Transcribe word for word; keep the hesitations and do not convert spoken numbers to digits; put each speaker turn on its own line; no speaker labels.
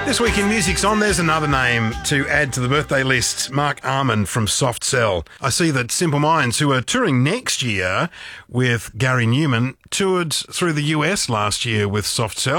This week in Music's On, there's another name to add to the birthday list, Mark Arman from Soft Cell. I see that Simple Minds, who are touring next year with Gary Newman, toured through the U S last year with Soft Cell.